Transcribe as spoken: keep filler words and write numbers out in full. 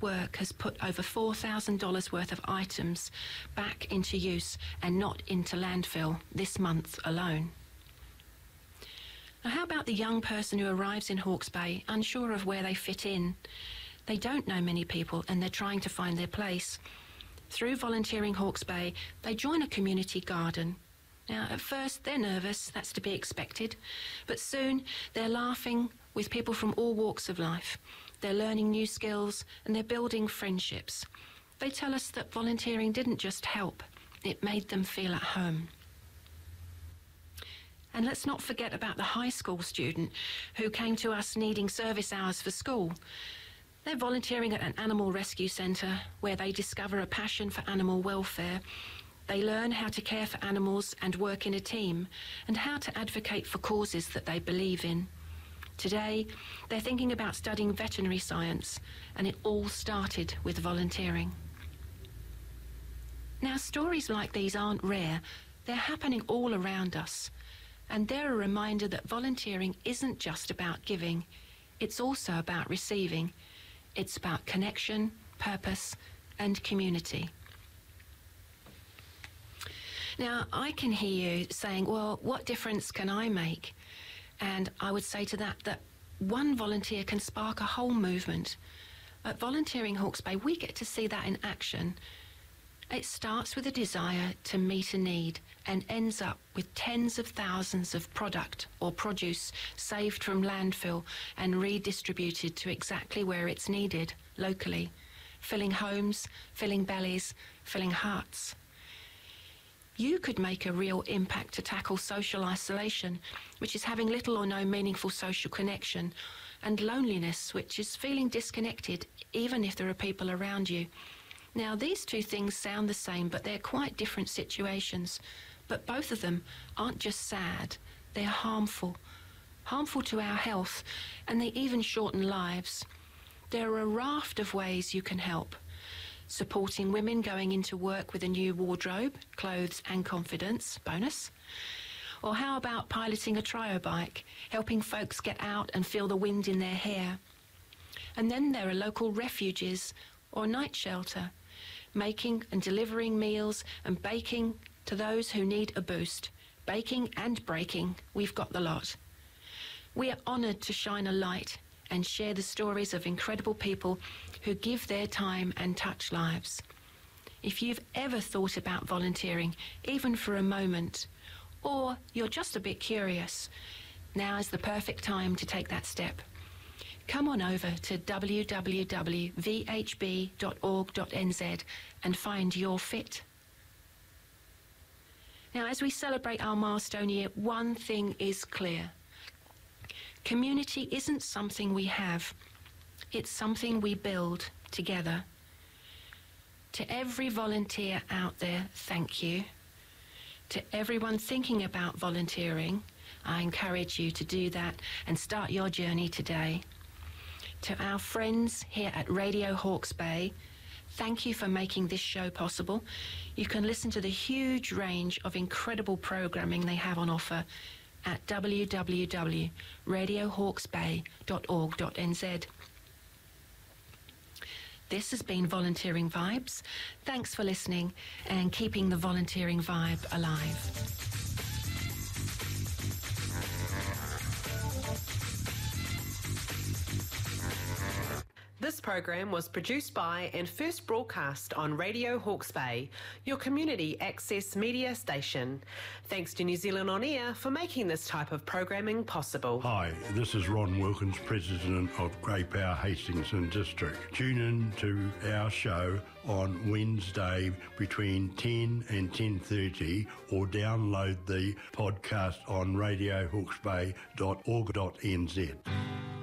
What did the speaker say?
work has put over four thousand dollars worth of items back into use and not into landfill this month alone. Now, how about the young person who arrives in Hawke's Bay unsure of where they fit in? They don't know many people and they're trying to find their place. Through Volunteering Hawke's Bay, they join a community garden. Now, at first, they're nervous, that's to be expected, but soon they're laughing with people from all walks of life. They're learning new skills and they're building friendships. They tell us that volunteering didn't just help, it made them feel at home. And let's not forget about the high school student who came to us needing service hours for school. They're volunteering at an animal rescue centre where they discover a passion for animal welfare. They learn how to care for animals and work in a team, and how to advocate for causes that they believe in. Today, they're thinking about studying veterinary science, and it all started with volunteering. Now, stories like these aren't rare. They're happening all around us. And they're a reminder that volunteering isn't just about giving. It's also about receiving. It's about connection, purpose, and community. Now, I can hear you saying, well, what difference can I make? And I would say to that that one volunteer can spark a whole movement. At Volunteering Hawke's Bay, we get to see that in action. It starts with a desire to meet a need and ends up with tens of thousands of product or produce saved from landfill and redistributed to exactly where it's needed locally, filling homes, filling bellies, filling hearts. You could make a real impact to tackle social isolation, which is having little or no meaningful social connection, and loneliness, which is feeling disconnected even if there are people around you. Now, these two things sound the same, but they're quite different situations. But both of them aren't just sad, they're harmful. Harmful to our health, and they even shorten lives. There are a raft of ways you can help. Supporting women going into work with a new wardrobe, clothes and confidence, bonus. Or how about piloting a trio bike, helping folks get out and feel the wind in their hair. And then there are local refuges or night shelter, making and delivering meals and baking to those who need a boost. Baking and breaking, we've got the lot. We are honoured to shine a light and share the stories of incredible people who give their time and touch lives. If you've ever thought about volunteering, even for a moment, or you're just a bit curious, now is the perfect time to take that step. Come on over to w w w dot v h b dot org dot n z and find your fit. Now, as we celebrate our milestone year, one thing is clear. Community isn't something we have. It's something we build together. To every volunteer out there, thank you. To everyone thinking about volunteering, I encourage you to do that and start your journey today. To our friends here at Radio Hawke's Bay, thank you for making this show possible. You can listen to the huge range of incredible programming they have on offer at w w w dot radio hawks bay dot org dot n z. This has been Volunteering Vibes. Thanks for listening and keeping the volunteering vibe alive. This program was produced by and first broadcast on Radio Hawke's Bay, your community access media station. Thanks to New Zealand On Air for making this type of programming possible. Hi, this is Ron Wilkins, President of Grey Power Hastings and District. Tune in to our show on Wednesday between ten and ten thirty or download the podcast on radio hawks bay dot org dot n z.